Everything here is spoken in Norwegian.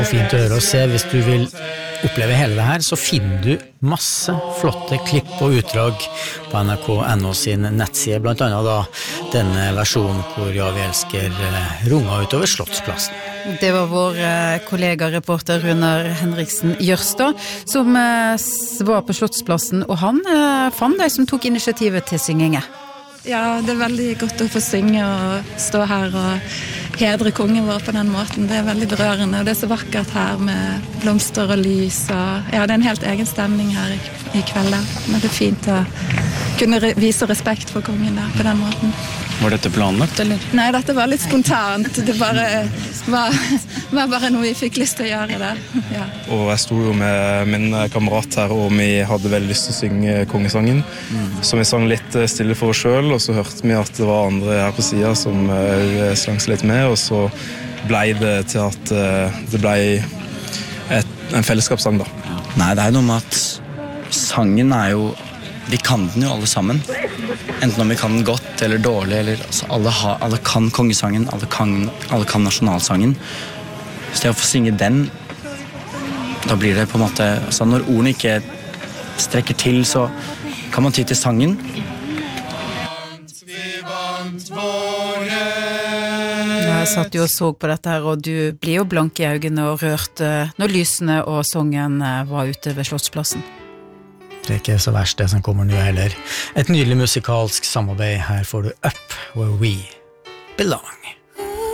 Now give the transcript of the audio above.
Fint å høre og se. Hvis du vil oppleve hele det her, så finner du masse flotte klipp og utdrag på NRK.no sin nettside, blant annet da denne versjonen hvor Ja, vi elsker runga utover Slottsplassen. Det var vår kollega, reporter Runar Henriksen Jørstad, som var på Slottsplassen, og han fant de som tok initiativet til syngingen. Ja, det veldig godt å få synge og stå her og hedre kongen vår på den måten. Det veldig berørende, og det så vakkert her med blomster og lys. Og, ja, det en helt egen stemning her i kveld. Men det fint å kunne vise respekt for kongen der på den måten. Var dette planlagt, eller? Nei, dette var litt spontant. Det bare var bare noe vi fikk lyst til å gjøre der. Ja. Og jeg sto jo med min kamerat her, og vi hadde veldig lyst til å synge kongesangen. Så vi sang litt stille for oss selv, og så hørte vi at det var andre her på siden som sang seg litt med, og så ble det til at det ble en fellesskapssang da. Nei, det noe med at sangen jo vi kan den jo alle sammen. Enten om vi kan den godt eller dårlig, eller, altså, alle kan kongesangen, alle kan nasjonalsangen. Så det å få synge den, da blir det på en måte, altså når ordene ikke strekker til, så kan man ty til sangen. Jeg satt jo og så på dette her, og du blir jo blank i øynene og rørt når lysene og sangen var ute ved Slottsplassen. Det ikke så verst det som kommer nå heller. Et nydelig musikalsk samarbeid. Her får du Up Where We Belong.